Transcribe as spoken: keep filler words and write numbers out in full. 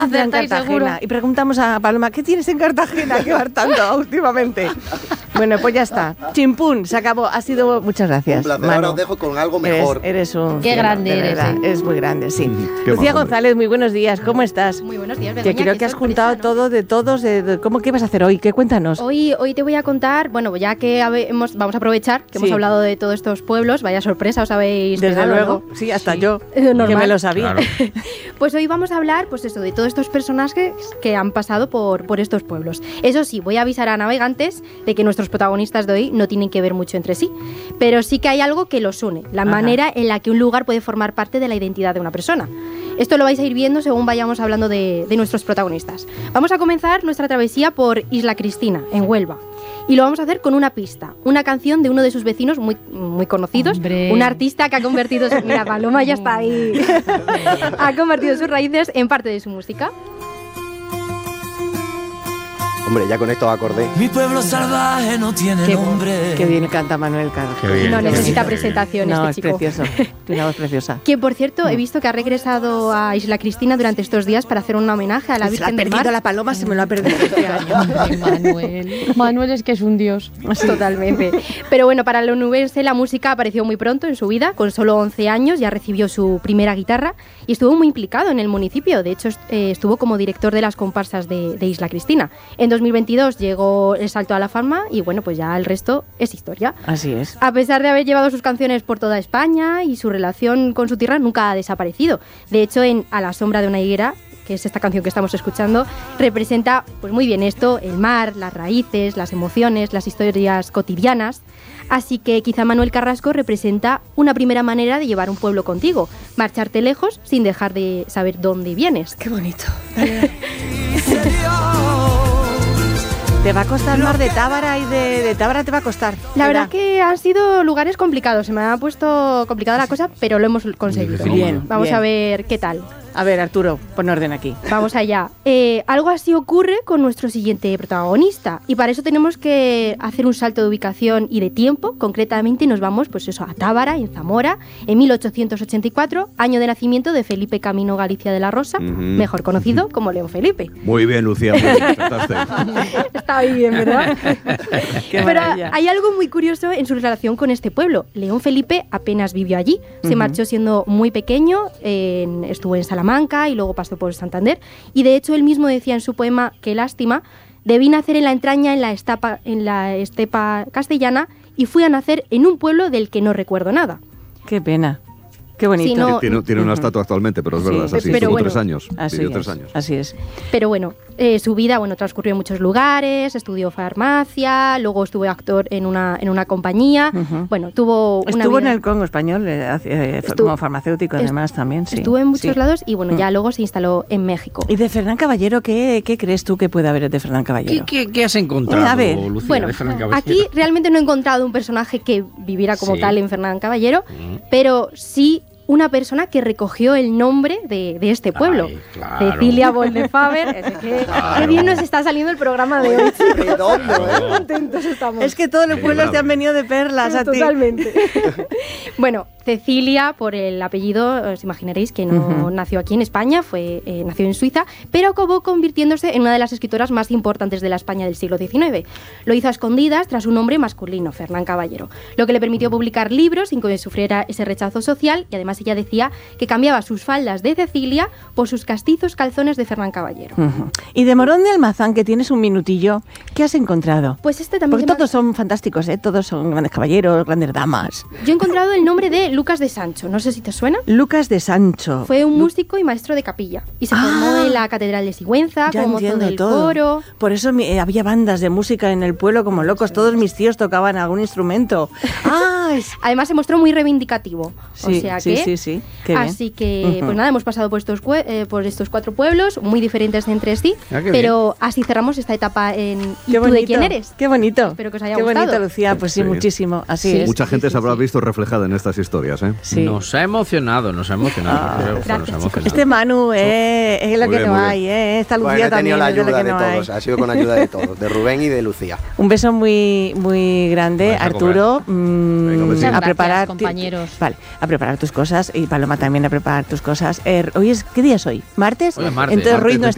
en Cartagena. Seguro. Y preguntamos a Paloma, ¿qué tienes en Cartagena que vas tanto últimamente? Bueno, pues ya está. Chimpún, se acabó. Ha sido... Muchas gracias, Un placer. Manu. Ahora os dejo con algo mejor. Eres, eres un... Qué grande de eres, verdad, ¿eh? Es muy grande, sí. Qué Lucía majo, González, muy buenos días. ¿Cómo estás? Muy buenos días, Que Begoña. creo qué que has sorpresa, juntado ¿no? todo de todos. De, de- ¿Cómo qué vas a hacer hoy? ¿Qué? Cuéntanos. Hoy, hoy te voy a contar, bueno, ya que habe- hemos, vamos a aprovechar que Sí. hemos hablado de todos estos pueblos, vaya sorpresa, os habéis Desde pegado, luego. ¿no? Sí, hasta yo. Eh, Que normal. me lo sabía. Claro. Pues hoy vamos a hablar, pues eso, de todos estos personajes que han pasado por, por estos pueblos. Eso sí, voy a avisar a navegantes de que nuestros protagonistas de hoy no tienen que ver mucho entre sí, pero sí que hay algo que los une, la Ajá. manera en la que un lugar puede formar parte de la identidad de una persona. Esto lo vais a ir viendo según vayamos hablando de, de nuestros protagonistas. Vamos a comenzar nuestra travesía por Isla Cristina, en Huelva. Y lo vamos a hacer con una pista, una canción de uno de sus vecinos muy, muy conocidos, Hombre. un artista que ha convertido... Su, mira, Paloma ya está ahí. Ha convertido sus raíces en parte de su música. Hombre, ya con esto acordé. Mi pueblo salvaje no tiene Qué, nombre. qué bien canta Manuel Carlos. Qué bien. No qué necesita bien. presentación No, es este chico. precioso. Tiene una voz preciosa. Que por cierto, he visto que ha regresado a Isla Cristina durante estos días para hacer un homenaje a la Se la ha Virgen del perdido Mar. la paloma, se me lo ha perdido este año. Hombre, Manuel. Manuel es que es un dios. Totalmente. Pero bueno, para el onubense la música apareció muy pronto en su vida. Con solo once años ya recibió su primera guitarra y estuvo muy implicado en el municipio. De hecho, est- eh, estuvo como director de las comparsas de, de Isla Cristina. En dos mil veintidós llegó el salto a la fama y bueno, pues ya el resto es historia. Así es. A pesar de haber llevado sus canciones por toda España y su relación con su tierra nunca ha desaparecido. De hecho, en A la sombra de una higuera, que es esta canción que estamos escuchando, representa pues muy bien esto, el mar, las raíces, las emociones, las historias cotidianas. Así que quizá Manuel Carrasco representa una primera manera de llevar un pueblo contigo, marcharte lejos sin dejar de saber dónde vienes. Qué bonito. Te va a costar más de Tábara y de, de Tábara te va a costar. La ¿verdad? verdad que han sido lugares complicados, se me ha puesto complicada la cosa, pero lo hemos conseguido. Bien, Vamos bien. a ver qué tal. A ver, Arturo, pon orden aquí. Vamos allá. Eh, algo así ocurre con nuestro siguiente protagonista y para eso tenemos que hacer un salto de ubicación y de tiempo. Concretamente nos vamos pues eso, a Tábara, en Zamora, en mil ochocientos ochenta y cuatro, año de nacimiento de Felipe Camino Galicia de la Rosa, Ujú. mejor conocido como León Felipe. Muy bien, Lucía. Muy bien, acertaste. Está ahí bien, ¿verdad? Qué Pero maravilla. hay algo muy curioso en su relación con este pueblo. León Felipe apenas vivió allí. Se Ujú. marchó siendo muy pequeño, en- estuvo en Salamanca y luego pasó por Santander. Y de hecho él mismo decía en su poema, qué lástima, debí nacer en la entraña en la, estapa, en la estepa castellana y fui a nacer en un pueblo del que no recuerdo nada. Qué pena. Qué bonito. Sí, no- Tiene, tiene una Ujú. estatua actualmente, pero es Sí, verdad, es así. pero Estuvo bueno, tres años. Así Vivió es, tres años. así es. Pero bueno, eh, su vida bueno, transcurrió en muchos lugares, estudió farmacia, luego estuvo actor en una, en una compañía. Ujú. Bueno, tuvo una Estuvo en vida- el Congo español, eh, hace- eh, Estuvo- como farmacéutico est- además también, sí. Estuvo en muchos Sí. lados y bueno, Mm. ya luego se instaló en México. ¿Y de Fernán Caballero qué, qué crees tú que puede haber de Fernán ¿Qué, Caballero? qué, qué has encontrado, A ver, Lucía, Bueno, de Fernán Caballero? aquí realmente no he encontrado un personaje que viviera como Sí. tal en Fernán Caballero, Mm. pero sí una persona que recogió el nombre de, de este pueblo. Ay, claro. Cecilia Boldefaber. Es que, Claro. Qué bien nos está saliendo el programa de hoy. Redondo, ¿eh? Contentos estamos. Es que todos los Sí, pueblos bravo. te han venido de perlas a ti. Totalmente. Bueno, Cecilia, por el apellido, os imaginaréis que no Ujú. nació aquí en España, fue, eh, nació en Suiza, pero acabó convirtiéndose en una de las escritoras más importantes de la España del siglo diecinueve. Lo hizo a escondidas tras un nombre masculino, Fernán Caballero, lo que le permitió publicar libros sin que sufriera ese rechazo social y además ella decía que cambiaba sus faldas de Cecilia por sus castizos calzones de Fernán Caballero. Ujú. Y de Morón de Almazán, que tienes un minutillo, ¿qué has encontrado? Pues este también Porque se me ha- todos son fantásticos, ¿eh? Todos son grandes caballeros, grandes damas. Yo he encontrado el nombre de Lucas de Sancho, no sé si te suena. Lucas de Sancho. Fue un músico y maestro de capilla y se Ah. formó en la Catedral de Sigüenza Ya como mozo entiendo del todo. coro. Por eso mi- eh, había bandas de música en el pueblo como locos. Todos mis tíos tocaban algún instrumento. ¡Ah! es- Además se mostró muy reivindicativo. Sí, o sea sí, que, sí, sí. Qué bien. así que, Ujú. pues nada, hemos pasado por estos, cue- eh, por estos cuatro pueblos, muy diferentes entre sí, Ah, qué pero así cerramos esta etapa en ¿Y Qué tú bonito. de quién eres? Qué bonito. Espero que os haya Qué gustado. bonito, Lucía. Pues sí, Sí. muchísimo. Así Sí. es. Mucha gente Sí, se habrá sí. visto reflejada en estas historias, ¿eh? Sí. Nos ha emocionado, nos ha emocionado. Ah, creo, gracias, nos ha chicos. emocionado. Este Manu eh, es lo Muy que bien, no muy hay, ¿eh? Esta Lucía Bueno, he también tenido la es de ayuda lo que de no todos, hay. ha sido con ayuda de todos, de Rubén y de Lucía. Un beso muy muy grande, Vais a Arturo. mm, Venga, un besito. a Muchas preparar gracias, compañeros. Vale, a preparar tus cosas y Paloma también a preparar tus cosas. Eh, hoy es ¿qué día es hoy? ¿Martes? Hoy es martes. Entonces Martes Ruiz no está